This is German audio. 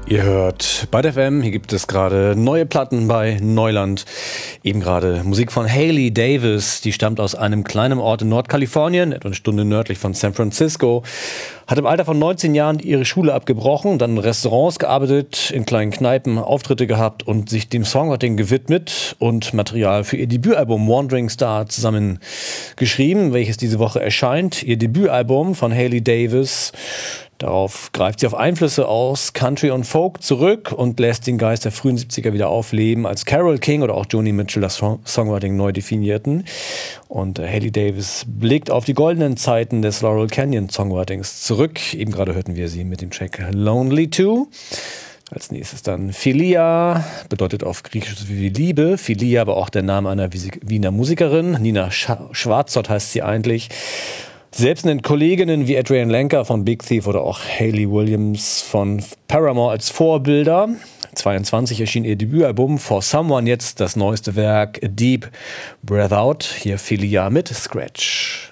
Ihr hört bei der FM, hier gibt es gerade neue Platten bei Neuland. Eben gerade Musik von Hailey Davis, die stammt aus einem kleinen Ort in Nordkalifornien, etwa eine Stunde nördlich von San Francisco. Hat im Alter von 19 Jahren ihre Schule abgebrochen, dann in Restaurants gearbeitet, in kleinen Kneipen Auftritte gehabt und sich dem Songwriting gewidmet und Material für ihr Debütalbum Wandering Star zusammengeschrieben, welches diese Woche erscheint. Ihr Debütalbum von Hailey Davis. Darauf greift sie auf Einflüsse aus Country und Folk zurück und lässt den Geist der frühen 70er wieder aufleben, als Carole King oder auch Joni Mitchell das Songwriting neu definierten. Und Hailey Davis blickt auf die goldenen Zeiten des Laurel Canyon Songwritings zurück. Eben gerade hörten wir sie mit dem Track Lonely 2. Als nächstes dann Philia, bedeutet auf Griechisch so wie Liebe. Philia, aber auch der Name einer Wiener Musikerin. Nina Schwarzott heißt sie eigentlich. Selbst nennt Kolleginnen wie Adrienne Lenker von Big Thief oder auch Hayley Williams von Paramore als Vorbilder. 22 erschien ihr Debütalbum For Someone, jetzt das neueste Werk A Deep Breath Out. Hier Philia mit Scratch.